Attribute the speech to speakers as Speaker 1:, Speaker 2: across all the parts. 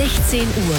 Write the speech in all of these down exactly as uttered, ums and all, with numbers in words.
Speaker 1: sechzehn Uhr.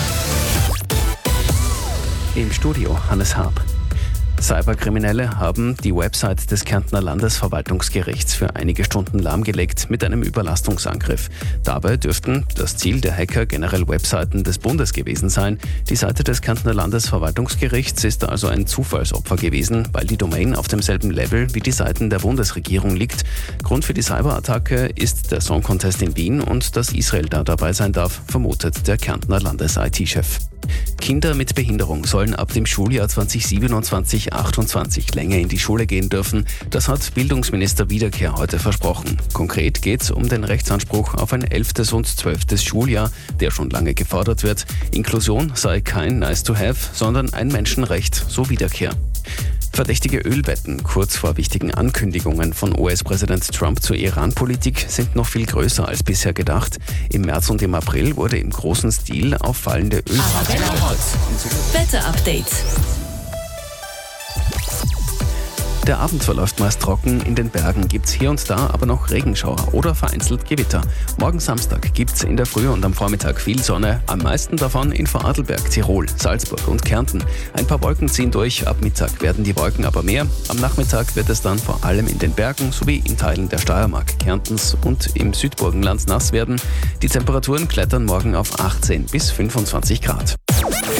Speaker 2: Im Studio Hannes Harp. Cyberkriminelle haben die Website des Kärntner Landesverwaltungsgerichts für einige Stunden lahmgelegt mit einem Überlastungsangriff. Dabei dürften das Ziel der Hacker generell Webseiten des Bundes gewesen sein. Die Seite des Kärntner Landesverwaltungsgerichts ist also ein Zufallsopfer gewesen, weil die Domain auf demselben Level wie die Seiten der Bundesregierung liegt. Grund für die Cyberattacke ist der Song Contest in Wien und dass Israel da dabei sein darf, vermutet der Kärntner Landes-I T-Chef. Kinder mit Behinderung sollen ab dem Schuljahr zwanzig siebenundzwanzig achtundzwanzig länger in die Schule gehen dürfen. Das hat Bildungsminister Wiederkehr heute versprochen. Konkret geht es um den Rechtsanspruch auf ein elftes und zwölftes Schuljahr, der schon lange gefordert wird. Inklusion sei kein Nice-to-have, sondern ein Menschenrecht, so Wiederkehr. Verdächtige Ölwetten kurz vor wichtigen Ankündigungen von U S-Präsident Trump zur Iran-Politik sind noch viel größer als bisher gedacht. Im März und im April wurde im großen Stil auf fallende Ölpreise gesetzt.
Speaker 1: Wetter-Update.
Speaker 2: Der Abend verläuft meist trocken, in den Bergen gibt's hier und da aber noch Regenschauer oder vereinzelt Gewitter. Morgen Samstag gibt's in der Früh und am Vormittag viel Sonne, am meisten davon in Vorarlberg, Tirol, Salzburg und Kärnten. Ein paar Wolken ziehen durch, ab Mittag werden die Wolken aber mehr. Am Nachmittag wird es dann vor allem in den Bergen sowie in Teilen der Steiermark, Kärntens und im Südburgenland nass werden. Die Temperaturen klettern morgen auf achtzehn bis fünfundzwanzig Grad.